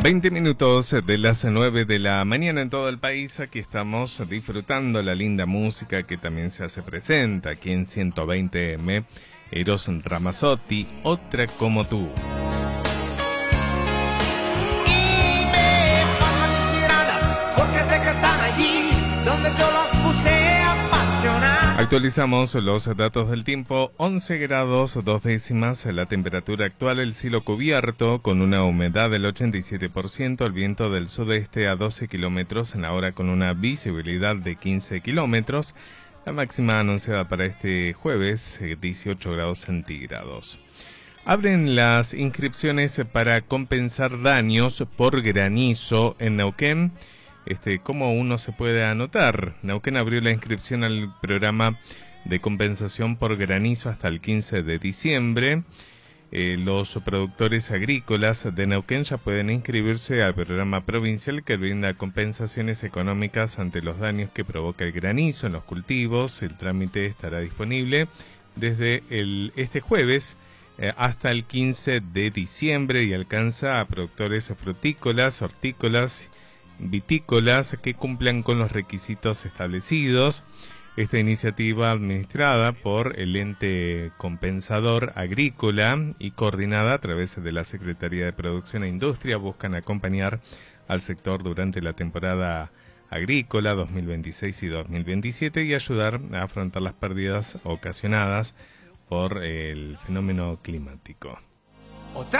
20 minutos de las 9 de la mañana en todo el país. Aquí estamos disfrutando la linda música que también se hace presente aquí en 120M. Eros Ramazzotti, Otra como tú. Y me faltan mis miradas porque sé que están allí donde yo las puse apasionadas. Actualizamos los datos del tiempo. 11 grados 2 décimas la temperatura actual, el cielo cubierto con una humedad del 87%, el viento del sudeste a 12 kilómetros en la hora con una visibilidad de 15 kilómetros. La máxima anunciada para este jueves, 18 grados centígrados. Abren las inscripciones para compensar daños por granizo en Neuquén. ¿Cómo uno se puede anotar? Neuquén abrió la inscripción al programa de compensación por granizo hasta el 15 de diciembre. Los productores agrícolas de Neuquén ya pueden inscribirse al programa provincial que brinda compensaciones económicas ante los daños que provoca el granizo en los cultivos. El trámite estará disponible desde este jueves hasta el 15 de diciembre y alcanza a productores frutícolas, hortícolas, vitícolas que cumplan con los requisitos establecidos. Esta iniciativa, administrada por el ente compensador agrícola y coordinada a través de la Secretaría de Producción e Industria, buscan acompañar al sector durante la temporada agrícola 2026 y 2027 y ayudar a afrontar las pérdidas ocasionadas por el fenómeno climático.